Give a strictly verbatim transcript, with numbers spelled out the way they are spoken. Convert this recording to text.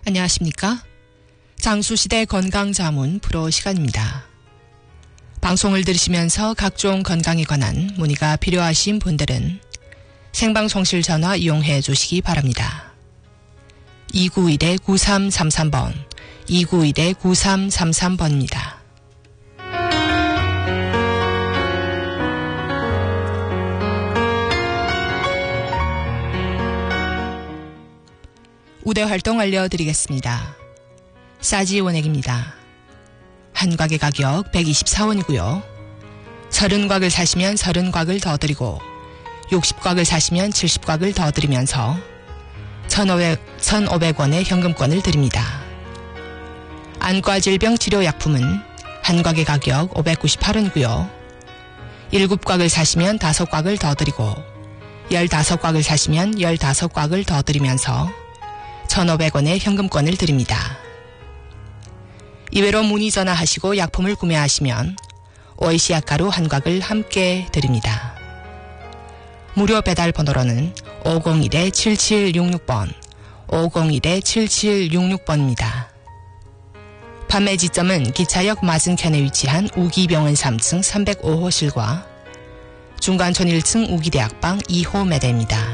안녕하십니까? 장수시대 건강자문 프로 시간입니다. 방송을 들으시면서 각종 건강에 관한 문의가 필요하신 분들은 생방송실 전화 이용해 주시기 바랍니다. 이구일 구삼삼삼 번, 이구일 구삼삼삼 번입니다. 우대 활동 알려드리겠습니다. 싸지 원액입니다. 한 곽의 가격 백이십사 원이고요. 서른 곽을 사시면 서른 곽을 더 드리고 육십 곽을 사시면 칠십 곽을 더 드리면서 천오백 원의 현금권을 드립니다. 안과 질병 치료 약품은 한 곽의 가격 오백구십팔 원이고요. 일곱 곽을 사시면 다섯 곽을 더 드리고 열다섯 곽을 사시면 열다섯 곽을 더 드리면서 천오백 원의 현금권을 드립니다. 이외로 문의 전화하시고 약품을 구매하시면 오이씨 약가루 한 곽을 함께 드립니다. 무료 배달 번호로는 오공일 칠칠육육 번, 오공일 칠칠육육 번입니다. 판매 지점은 기차역 맞은편에 위치한 우기병원 삼 층 삼백오 호실과 중간촌 일 층 우기대학방 이 호 매대입니다.